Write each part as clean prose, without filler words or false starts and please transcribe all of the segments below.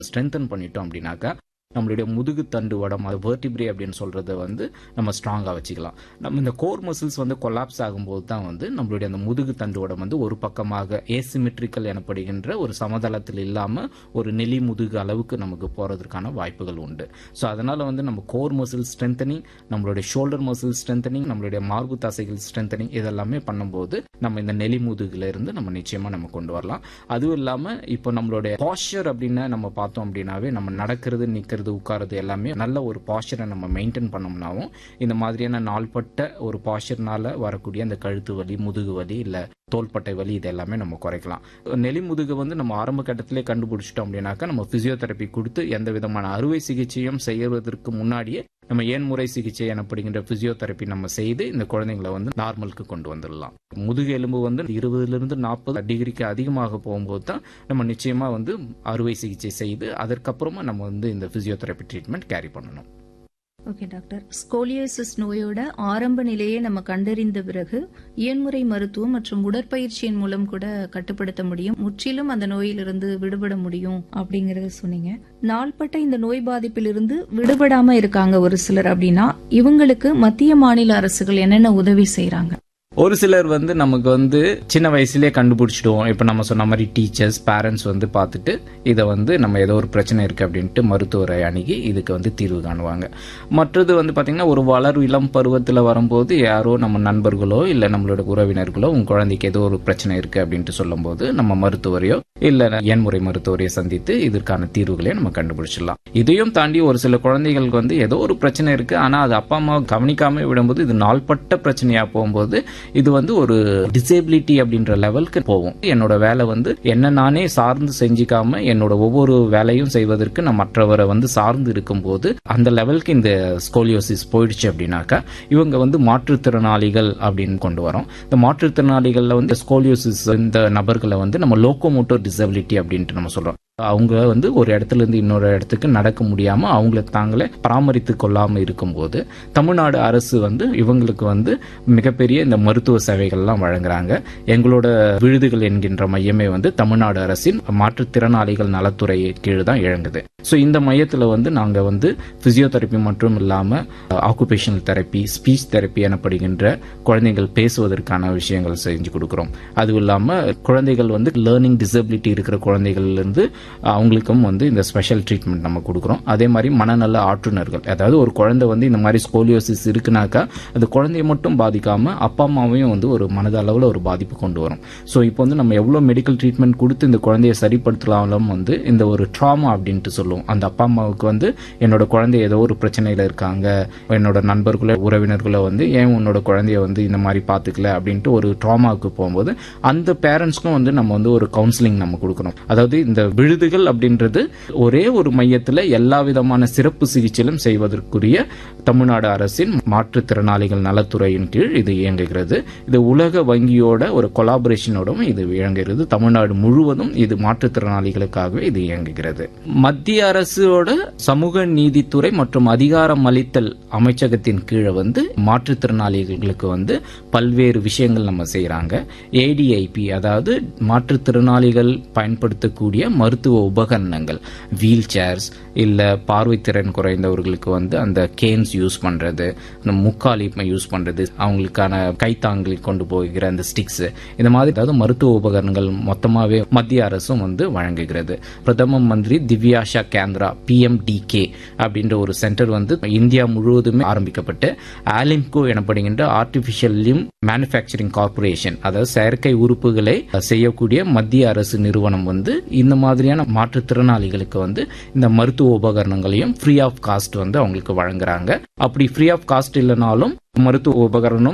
Strengthen பண்ணிட்டோம் அப்படின்னாக்கா நம்மளுடைய முதுகு தண்டு வடம் அது வெர்டிப்ரே அப்படின்னு சொல்றத வந்து நம்ம ஸ்ட்ராங்கா வச்சுக்கலாம். நம்ம இந்த கோர் மசில்ஸ் வந்து கொலாப்ஸ் ஆகும்போது தான் வந்து நம்மளுடைய அந்த முதுகு தண்டு வடம் வந்து ஒரு பக்கமாக ஏசிமெட்ரிக்கல் எனப்படுகின்ற ஒரு சமதளத்தில் இல்லாம ஒரு நெலி முதுகு அளவுக்கு நமக்கு போறதுக்கான வாய்ப்புகள் உண்டு. ஸோ அதனால வந்து நம்ம கோர் மசில் ஸ்ட்ரென்தனிங், நம்மளுடைய ஷோல்டர் மசில் ஸ்ட்ரென்தனிங், நம்மளுடைய மார்பு தசைகள் ஸ்ட்ரென்தனிங் இதெல்லாமே பண்ணும்போது நம்ம இந்த நெலி முதுகுல இருந்து நம்ம நிச்சயமா நம்ம கொண்டு வரலாம். அதுவும் இல்லாம இப்போ நம்மளுடைய பாஸ்சர் அப்படின்னு நம்ம பார்த்தோம் அப்படின்னாவே நம்ம நடக்கிறது, நிக்கிறது, உட்கார்றது எல்லாமே நல்ல ஒரு பாஸ்சரை நம்ம மெயின்டைன் பண்ணோம்னாவும் இந்த மாதிரியான நாள்பட்ட ஒரு பாஸ்சர்னால வரக்கூடிய அந்த கழுத்து வலி, முதுகு வலி, இல்ல தோள்பட்டை வலி இது எல்லாமே நம்ம குறைக்கலாம். நெலி முதுகு வந்து நம்ம ஆரம்ப கட்டத்திலே கண்டுபிடிச்சிட்டோம் அப்படின்னாக்கா நம்ம பிசியோதெரப்பி கொடுத்து எந்த விதமான அறுவை சிகிச்சையும் செய்வதற்கு முன்னாடியே நம்ம ஏன்முறை சிகிச்சை எனப்படுகின்ற பிசியோதெரப்பி நம்ம செய்து இந்த குழந்தைங்களை வந்து நார்மலுக்கு கொண்டு வந்துடலாம். முதுகு எலும்பு வந்து 20 to 40 டிகிரிக்கு அதிகமாக போகும்போது தான் நம்ம நிச்சயமா வந்து அறுவை சிகிச்சை செய்து அதற்கப்புறமா நம்ம வந்து இந்த பிசியோதெரப்பி ட்ரீட்மெண்ட் கேரி பண்ணணும். ஓகே டாக்டர், ஸ்கோலியோசிஸ் நோயோட ஆரம்ப நிலையை நம்ம கண்டறிந்த பிறகு இயன்முறை மருத்துவம் மற்றும் உடற்பயிற்சியின் மூலம் கூட கட்டுப்படுத்த முடியும், முற்றிலும் அந்த நோயிலிருந்து விடுபட முடியும் அப்படிங்கறத சொன்னீங்க. நாள்பட்ட இந்த நோய் பாதிப்பிலிருந்து விடுபடாம இருக்காங்க ஒரு சிலர் அப்படின்னா இவங்களுக்கு மத்திய மாநில அரசுகள் என்னென்ன உதவி செய்யறாங்க? ஒரு சிலர் வந்து நமக்கு வந்து சின்ன வயசுலேயே கண்டுபிடிச்சிடுவோம். இப்போ நம்ம சொன்ன மாதிரி டீச்சர்ஸ், பேரண்ட்ஸ் வந்து பார்த்துட்டு இதை வந்து நம்ம ஏதோ ஒரு பிரச்சனை இருக்கு அப்படின்ட்டு மருத்துவரை அணுகி இதுக்கு வந்து தீர்வு காணுவாங்க. மற்றது வந்து பார்த்தீங்கன்னா ஒரு இளம் பருவத்தில் வரும்போது யாரோ நம்ம நண்பர்களோ இல்லை நம்மளோட உறவினர்களோ உங்க குழந்தைக்கு ஏதோ ஒரு பிரச்சனை இருக்கு அப்படின்ட்டு சொல்லும்போது நம்ம மருத்துவரையோ இல்லை எண்முறை மருத்துவரையோ சந்தித்து இதற்கான தீர்வுகளையும் நம்ம கண்டுபிடிச்சிடலாம். இதையும் தாண்டி ஒரு சில குழந்தைகளுக்கு வந்து ஏதோ ஒரு பிரச்சனை இருக்கு, ஆனால் அது அப்பா அம்மா கவனிக்காம விடும்போது இது நாள்பட்ட பிரச்சனையா போகும்போது இது வந்து ஒரு டிசேபிலிட்டி அப்படின்ற லெவலுக்கு போகும். என்னோட வேலை வந்து என்ன நானே சார்ந்து செஞ்சுக்காம என்னோட ஒவ்வொரு வேலையும் செய்வதற்கு நான் மற்றவரை வந்து சார்ந்து இருக்கும்போது அந்த லெவலுக்கு இந்த ஸ்கோலியோசிஸ் போயிடுச்சு அப்படின்னாக்கா இவங்க வந்து மாற்றுத்திறனாளிகள் அப்படின்னு கொண்டு வரோம். இந்த மாற்றுத்திறனாளிகள்ல வந்து ஸ்கோலியோசிஸ் இந்த நபர்களை வந்து நம்ம லோகோமோட்டர் டிசபிலிட்டி அப்படின்ட்டு நம்ம சொல்றோம். அவங்க வந்து ஒரு இடத்துல இருந்து இன்னொரு இடத்துக்கு நடக்க முடியாம அவங்களை தாங்களே பராமரித்து கொள்ளாம இருக்கும்போது தமிழ்நாடு அரசு வந்து இவங்களுக்கு வந்து மிகப்பெரிய இந்த மருத்துவ சேவைகள்லாம் வழங்குறாங்க. எங்களோட விழுதுகள் என்கின்ற மையமே வந்து தமிழ்நாடு அரசின் மாற்றுத்திறனாளிகள் நலத்துறை கீழ் தான் இயங்குது. ஸோ இந்த மையத்தில் வந்து நாங்கள் வந்து பிசியோதெரப்பி மட்டும் இல்லாமல் ஆக்குபேஷனல் தெரப்பி, ஸ்பீச் தெரப்பி எனப்படுகின்ற குழந்தைகள் பேசுவதற்கான விஷயங்கள் செஞ்சு கொடுக்குறோம். அதுவும் இல்லாமல் குழந்தைகள் வந்து லேர்னிங் டிசபிலிட்டி இருக்கிற குழந்தைகள்லேருந்து அவங்களுக்கும் வந்து இந்த ஸ்பெஷல் ட்ரீட்மெண்ட் நம்ம கொடுக்குறோம். அதே மாதிரி மனநல ஆற்றுநர்கள், அதாவது ஒரு குழந்தை வந்து இந்த மாதிரி ஸ்கோலியோசிஸ் இருக்குனாக்கா அது குழந்தைய மட்டும் பாதிக்காம அப்பா அம்மாவையும் வந்து ஒரு மனதளவில் ஒரு பாதிப்பு கொண்டு வரும். ஸோ இப்போ வந்து நம்ம எவ்வளோ மெடிக்கல் ட்ரீட்மெண்ட் கொடுத்து இந்த குழந்தைய சரிப்படுத்தலாம் வந்து இந்த ஒரு ட்ராமா அப்படின்ட்டு சொல்லுவோம். அந்த அப்பா அம்மாவுக்கு வந்து என்னோட குழந்தை ஏதோ ஒரு பிரச்சனையில இருக்காங்க, என்னோட நண்பர்களோ உறவினர்களோ வந்து ஏன் உன்னோட குழந்தைய வந்து இந்த மாதிரி பாத்துக்கல அப்படின்ட்டு ஒரு ட்ராமாவுக்கு போகும்போது அந்த பேரண்ட்ஸ்க்கும் வந்து நம்ம வந்து ஒரு கவுன்சிலிங் நம்ம கொடுக்கணும். அதாவது இந்த விழுதுகள் அப்படின்றது ஒரே ஒரு மையத்தில் எல்லா விதமான சிறப்பு சிகிச்சையிலும் செய்வதற்குரிய தமிழ்நாடு அரசின் மாற்றுத்திறனாளிகள் நலத்துறையின் கீழ் இது இயங்குகிறது. இது உலக வங்கியோட ஒரு கொலாபரேஷனோடும் இது இயங்குகிறது. தமிழ்நாடு முழுவதும் இது மாற்றுத்திறனாளிகளுக்காகவே இது இயங்குகிறது. மத்திய அரசோட சமூக நீதித்துறை மற்றும் அதிகாரம் அளித்தல் அமைச்சகத்தின் கீழே வந்து மாற்றுத்திறனாளிகளுக்கு வந்து பல்வேறு விஷயங்கள் நம்ம செய்யறாங்க. ஏடிஐபி, அதாவது மாற்றுத்திறனாளிகள் பயன்படுத்தக்கூடிய மருத்துவ உபகரணங்கள், வீல் சேர்ஸ், இல்ல பார்வைத்திறன் குறைந்தவர்களுக்கு வந்து அந்த கேன்ஸ் யூஸ் பண்றது, முக்காலி யூஸ் பண்றது, அவங்களுக்கான கைத்தாங்கி கொண்டு போகிற அந்த ஸ்டிக்ஸ், இந்த மாதிரி அதாவது மருத்துவ உபகரணங்கள் மொத்தமாவே மத்திய அரசும் வந்து வழங்குகிறது. பிரதம மந்திரி திவ்யாஷா கேந்திரா PMDK அப்படின்ற ஒரு சென்டர் வந்து இந்தியா முழுவதுமே ஆரம்பிக்கப்பட்டு ஆலிம்கோ எனப்படுகின்ற ஆர்டிபிஷியல் லிம் மேனுஃபேக்சரிங் கார்பரேஷன், அதாவது செயற்கை உறுப்புகளை செய்யக்கூடிய மத்திய அரசு நிறுவனம் வந்து இந்த மாதிரியான மாற்றுத்திறனாளிகளுக்கு வந்து இந்த மருத்துவ உபகரணங்களையும் ஃப்ரீ ஆஃப் காஸ்ட் வந்து அவங்களுக்கு வழங்குறாங்க. அப்படி ஃப்ரீ ஆஃப் காஸ்ட் இல்லைனாலும் மருத்துவ உபகரணம்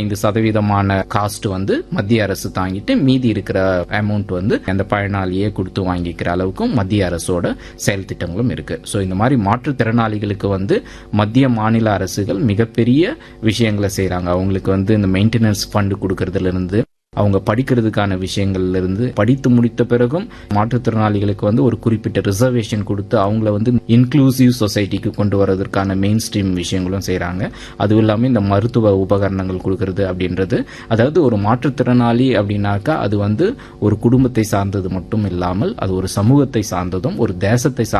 75% காஸ்ட் வந்து மத்திய அரசு தாங்கிட்டு மீதி இருக்கிற அமௌண்ட் வந்து அந்த பயனாளியே கொடுத்து வாங்கிக்கிற அளவுக்கும் மத்திய அரசோட செயல் திட்டங்களும் இருக்கு. ஸோ இந்த மாதிரி மாற்றுத்திறனாளிகளுக்கு வந்து மத்திய மாநில அரசுகள் மிகப்பெரிய விஷயங்களை செய்யறாங்க. அவங்களுக்கு வந்து இந்த மெயின்டெனன்ஸ் ஃபண்ட் கொடுக்கறதுல இருந்து அவங்க படிக்கிறதுக்கான விஷயங்கள்ல இருந்து படித்து முடித்த பிறகும் மாற்றுத்திறனாளிகளுக்கு வந்து ஒரு குறிப்பிட்ட ரிசர்வேஷன் கொடுத்து அவங்கள வந்து இன்க்ளூசிவ் சொசைட்டிக்கு கொண்டு வரதற்கான மெயின் ஸ்ட்ரீம் விஷயங்களும் செய்றாங்க. அதுவும் இல்லாமல் இந்த மருத்துவ உபகரணங்கள் கொடுக்கறது அப்படின்றது, அதாவது ஒரு மாற்றுத்திறனாளி அப்படின்னாக்கா அது வந்து ஒரு குடும்பத்தை சார்ந்தது மட்டும் இல்லாமல் அது ஒரு சமூகத்தை சார்ந்ததும் ஒரு தேசத்தை